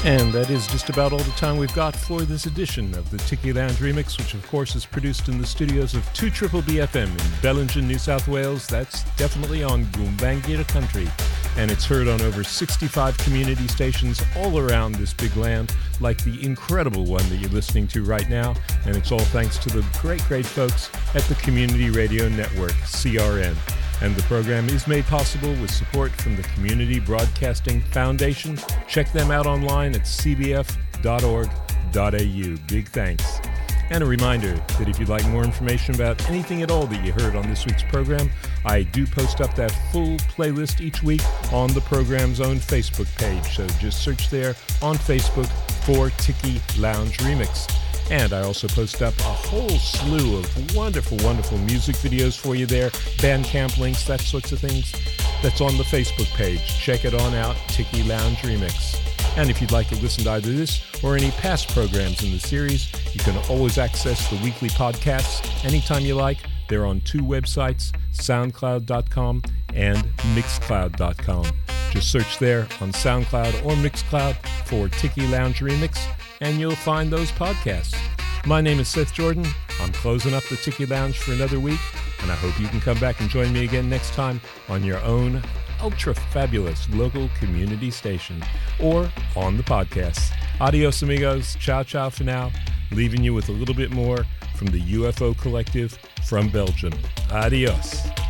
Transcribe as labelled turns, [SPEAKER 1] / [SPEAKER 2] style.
[SPEAKER 1] And that is just about all the time we've got for this edition of the Tiki Lounge Remix, which of course is produced in the studios of 2BBBFM in Bellingen, New South Wales. That's definitely on Gumbaynggirr country. And it's heard on over 65 community stations all around this big land, like the incredible one that you're listening to right now. And it's all thanks to the great folks at the Community Radio Network, CRN. And the program is made possible with support from the Community Broadcasting Foundation. Check them out online at cbf.org.au. Big thanks. And a reminder that if you'd like more information about anything at all that you heard on this week's program, I do post up that full playlist each week on the program's own Facebook page. So just search there on Facebook for Tiki Lounge Remix. And I also post up a whole slew of wonderful music videos for you there, Bandcamp links, that sorts of things. That's on the Facebook page. Check it on out, Tiki Lounge Remix. And if you'd like to listen to either this or any past programs in the series, you can always access the weekly podcasts anytime you like. They're on two websites, soundcloud.com and mixcloud.com. Just search there on SoundCloud or Mixcloud for Tiki Lounge Remix, and you'll find those podcasts. My name is Seth Jordan. I'm closing up the Tiki Lounge for another week, and I hope you can come back and join me again next time on your own ultra-fabulous local community station or on the podcast. Adios, amigos. Ciao for now. Leaving you with a little bit more from the UFO Collective from Belgium. Adios.